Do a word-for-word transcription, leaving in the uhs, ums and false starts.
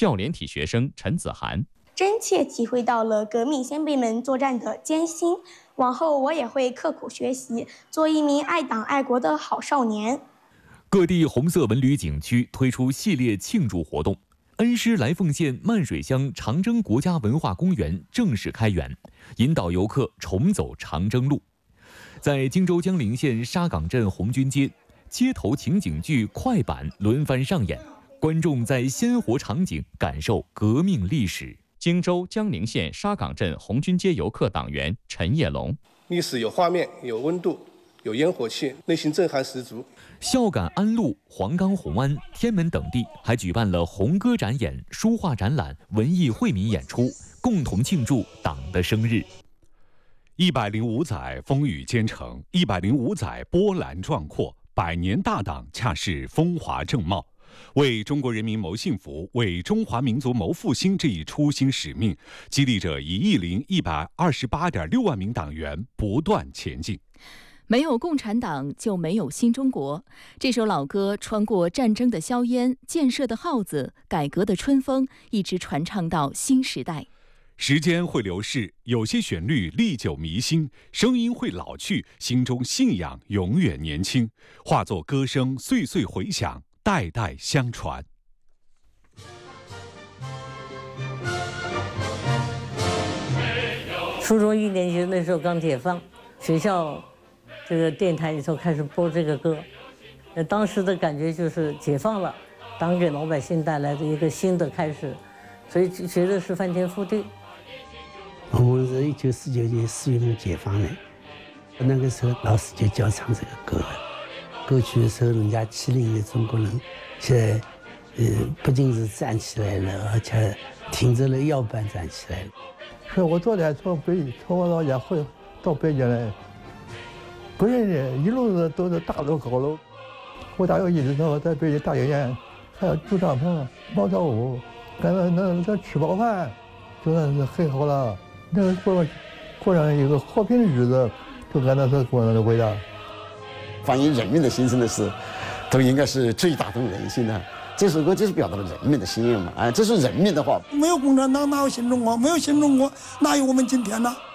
教联体学生陈子涵。 真切体会到了革命先辈们作战的艰辛，往后我也会刻苦学习，做一名爱党爱国的好少年。 各地红色文旅景区推出系列庆祝活动。恩施来凤县漫水乡长征国家文化公园正式开园，引导游客重走长征路。在荆州江陵县沙岗镇红军街，街头情景剧快板轮番上演，观众在鲜活场景感受革命历史。荆州江陵县沙岗镇红军街游客党员陈业龙： 历史有画面，有温度，有烟火气，内心震撼十足。 孝感安陆、黄冈红安、天门等地还举办了红歌展演、书画展览、文艺惠民演出，共同庆祝党的生日。 一百零五载风雨兼程，一百零五载波澜壮阔，百年大党恰是风华正茂。为中国人民谋幸福，为中华民族谋复兴这一初心使命，激励着一亿零一百二十八点六万名党员不断前进。 没有共产党就没有新中国。这首老歌穿过战争的硝烟、建设的号子、改革的春风，一直传唱到新时代。 时间会流逝，有些旋律历久弥新，声音会老去，心中信仰永远年轻，化作歌声岁岁回响，代代相传。 初中一年级那时候刚解放，学校这个电台里头开始播这个歌，呃，当时的感觉就是解放了，党给老百姓带来的一个新的开始，所以觉得是翻天覆地。 我们是一九四九年四月份解放的，那个时候老师就教唱这个歌了。过去的时候，人家欺凌的中国人，现在呃不仅是站起来了，而且挺着了腰板站起来了。 是我早点从北从我老家回到北京来，不认识，一路子都是大楼高楼。我大舅一直说在北京大剧院还要住帐篷、茅草屋，赶到那那吃饱饭，就算是很好了。那个过过上一个和平的日子，就感到是多么的伟大。 反映人民的心声的事，都应该是最打动人心的。这首歌就是表达了人民的心愿嘛，哎，这是人民的话。 没有共产党哪有新中国？没有新中国哪有我们今天呢？